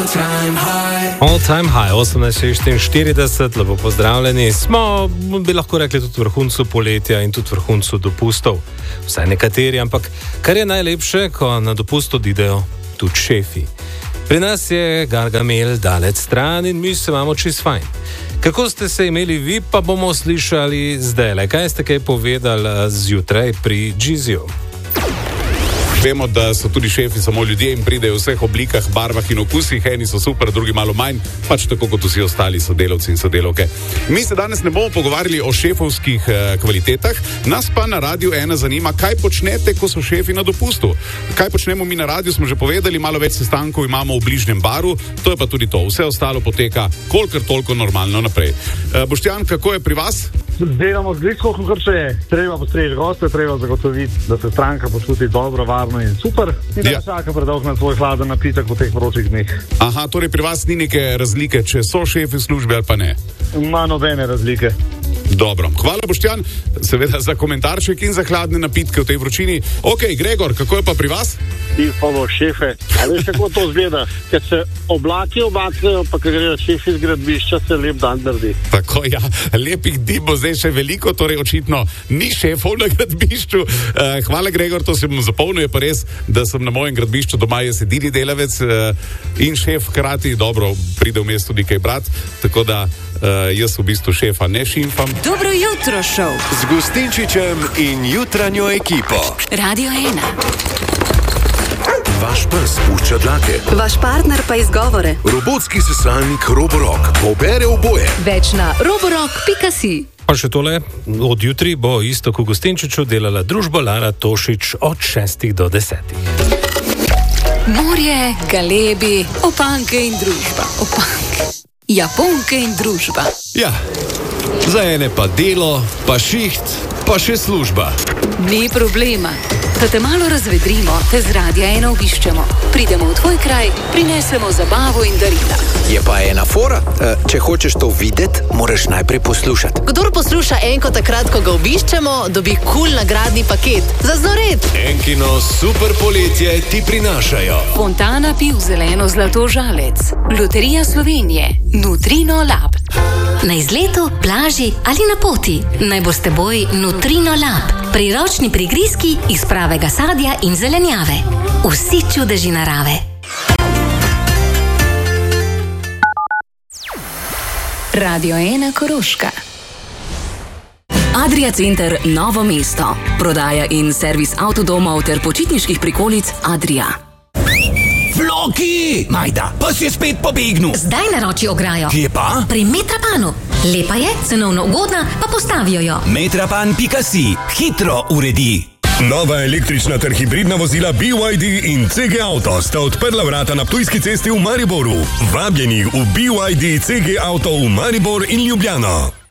All time high, 18:44, lepo pozdravljeni. Smo, bi lahko rekli, tudi v vrhuncu poletja in tudi v vrhuncu dopustov. Vsaj nekateri, ampak kar je najlepše, ko na dopust odidejo tudi šefi. Pri nas je Gargamel daleč stran in mi se imamo čist fajn. Kako ste se imeli vi, pa bomo slišali zdaj. Kaj ste kaj povedali zjutraj pri Giziju? Vemo, da so tudi šefi samo ljudje in pridejo v vseh oblikah, barvah in okusih. Eni so super, drugi malo manj, pač tako kot vsi ostali sodelavci in sodelavke. Mi se danes ne bomo pogovarjali o šefovskih kvalitetah, nas pa na Radiu 1 zanima, kaj počnete, ko so šefi na dopustu. Kaj počnemo mi na radiju, smo že povedali, malo več sestankov imamo v bližnjem baru, to je pa tudi to. Vse ostalo poteka kolikor toliko normalno naprej. Boštjan, kako je pri vas? Delamo zglisko, kot še je. Treba postreči goste, treba zagotoviti, da se stranka počuti dobro, varno in super. In da čaka predolg na svoj hladen napitek v teh vročih dneh. Aha, torej pri vas ni neke razlike, če so šefi službe ali pa ne? Ma nobene razlike. Dobro, hvala Boštjan, seveda za komentarček in za hladne napitke v tej vročini. Ok, Gregor, kako je pa pri vas? Ti pa bo šefe, a veš kako to zgleda, ker se oblaki obaknejo, pa ker grejo šefi z gradbišča, se lep dan drdi. Tako, ja, lepih dni bo zdaj še veliko, torej očitno ni šefov na gradbišču. Hvala Gregor, to se bom zapomnil, je pa res, da sem na mojem gradbišču doma je edini delavec in šef hkrati, dobro, pride v mestu tudi kaj brat, tako da jaz v bistvu šefa ne šimfam. Dobro jutro, šov. Z Gustinčičem in jutranjo ekipo. Radio 1. Vaš pes pušča dlake. Vaš partner pa izgovore. Robotski sesalnik Roborock pobere oboje. Več na roborock.si. Pa še tole, od jutri bo isto kot Gustinčiču delala družba Lara Tošič od 6 do 10. Morje, galebi, opanke in družba. Opanke. Japonke in družba. Ja, za ene pa delo, pa šiht, pa še služba. Ni problema. Da te malo razvedrimo, te z Radia 1 obiščemo. Pridemo v tvoj kraj, prinesemo zabavo in darila. Je pa ena fora. Če hočeš to videti, moraš najprej poslušati. Kdor posluša Enko takrat, ko ga obiščemo, dobi kul nagradni paket. Za znored. Enkino super poletje ti prinašajo Fontana piv zeleno zlato žalec. Loterija Slovenije. Nutrino Lab. Na izletu, plaži ali na poti. Naj bo s teboj Nutrino Lab. Priročni prigrizki iz pravega sadja in zelenjave. Vsi čudeži narave. Radio 1 Koroška. Adria Center Novo mesto. Prodaja in servis avtodomov ter počitniških prikolic Adria. Floki! Majda, pa si je spet pobegnil. Zdaj naroči ograjo. Kje pa? Pri Metrapanu. Lepa je, cenovno ugodna, pa postavijo jo. Metrapan.si. Hitro uredi. Nova električna ter hibridna vozila BYD in CG Auto sta odprla vrata na Ptujski cesti v Mariboru. Vabljeni v BYD CG Auto v Maribor in Ljubljano.